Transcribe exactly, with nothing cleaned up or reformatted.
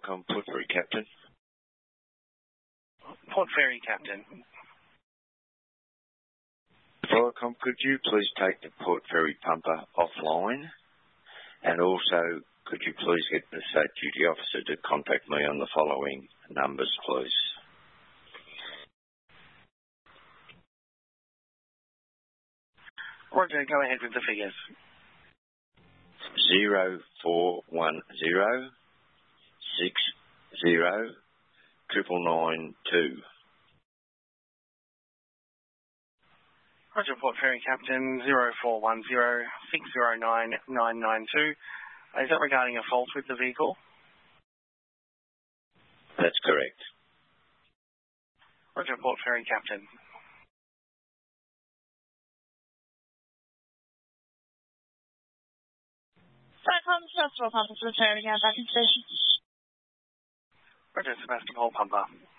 Welcome, Port Fairy Captain. Port Fairy Captain. Welcome, could you please take the Port Fairy pumper offline? And also, could you please get the State Duty Officer to contact me on the following numbers, please? Roger, go ahead with the figures. Zero four one zero six zero triple nine two. Roger, Port Fairy Captain, zero four one zero six zero nine nine nine two. Is that regarding a fault with the vehicle? That's correct. Roger, Port Fairy Captain. Welcome, Sebastopol Pumper, returning out back in station. Roger, Sebastopol Pumper.